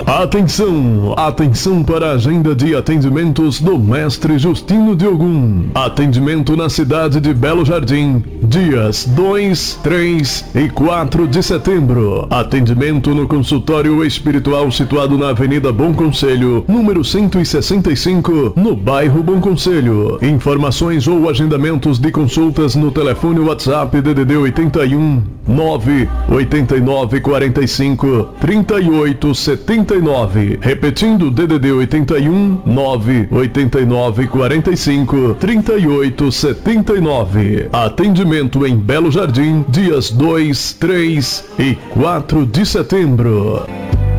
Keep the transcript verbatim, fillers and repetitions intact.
Atenção, atenção para a agenda de atendimentos do Mestre Justino de Ogum. Atendimento na cidade de Belo Jardim, dias dois, três e quatro de setembro. Atendimento no consultório espiritual situado na Avenida Bom Conselho, número cento e sessenta e cinco, no bairro Bom Conselho. Informações ou agendamentos de consultas no telefone WhatsApp D D D oitenta e um, nove oito nove quatro cinco, três oito sete nove. Repetindo, D D D oitenta e um, nove oito nove quatro cinco, três oito sete nove. Atendimento em Belo Jardim, dias dois, três e quatro de setembro.